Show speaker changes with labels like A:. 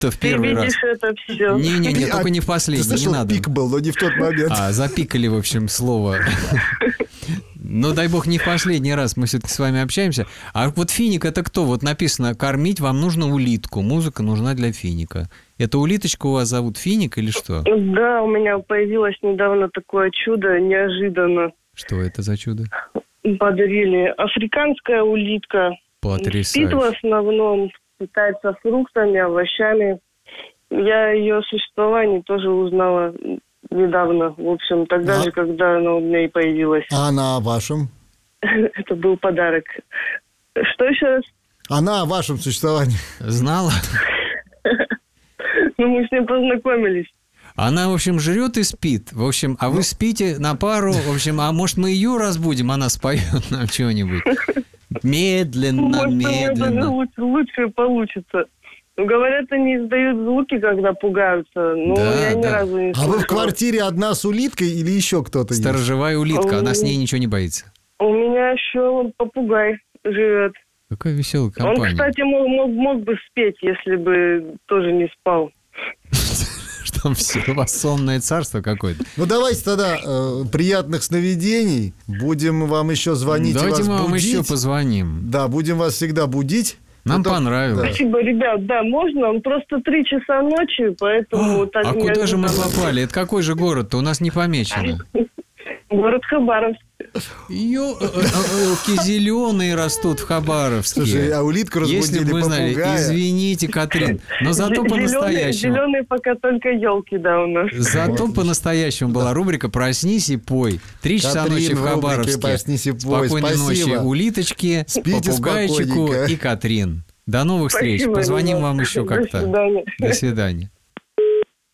A: в первый раз.
B: Ты видишь это все.
A: Не-не-не, только не в последний,
C: ты слышал,
A: не надо.
C: пик был, но не в тот момент.
A: Запикали, в общем, слово. Но дай бог не в последний раз мы все-таки с вами общаемся. А вот финик это кто? Вот написано, кормить вам нужно улитку. Музыка нужна для финика. Это улиточка у вас зовут Финик или что?
B: Да, у меня появилось недавно такое чудо, неожиданно.
A: Что это за чудо?
B: Подарили. Африканская улитка.
A: Потрясающе.
B: Спит в основном, питается фруктами, овощами. Я ее существование тоже узнала недавно. В общем, тогда же, когда она у меня и появилась.
C: А она о вашем?
B: Это был подарок. Что еще раз?
C: Она о вашем существовании.
A: Знала?
B: Ну, мы с ней познакомились.
A: Она, в общем, жрет и спит. В общем, а вы спите на пару. В общем, а может, мы ее разбудим, она споет нам чего-нибудь. Медленно, медленно.
B: Может, лучше получится. Говорят, они издают звуки, когда пугаются. Но я ни разу не слышала.
C: А вы в квартире одна с улиткой или еще кто-то есть?
A: Сторожевая улитка, она с ней ничего не боится.
B: У меня еще попугай живет.
A: Какая веселая компания.
B: Он, кстати, мог бы спеть, если бы тоже не спал.
A: Что там все, у вас сонное царство какое-то.
C: Ну, давайте тогда приятных сновидений. Будем вам еще звонить и вас будить.
A: Давайте мы вам еще позвоним.
C: Да, будем вас всегда будить.
A: Нам понравилось.
B: Спасибо, ребят. Да, можно? Он просто 3 часа ночи, поэтому...
A: А куда же мы попали? Это какой же город-то? У нас не помечено.
B: Город Хабаровск.
A: Елки зеленые растут в Хабаровске.
C: Слушай, а улитку разбудили
A: Если бы вы знали,
C: попугая.
A: извините, Катрин, но зато по-настоящему.
B: Зеленые пока только елки, да, у нас.
A: Зато по-настоящему была рубрика «Проснись и пой». 3 часа ночи в Хабаровске.
C: «Проснись и пой».
A: Спокойной ночи улиточке,
C: спите
A: попугайчику
C: спокойненько.
A: и Катрин. До новых встреч.
B: Спасибо,
A: Позвоним
B: ребят.
A: вам еще как-то.
B: До свидания.
A: До свидания.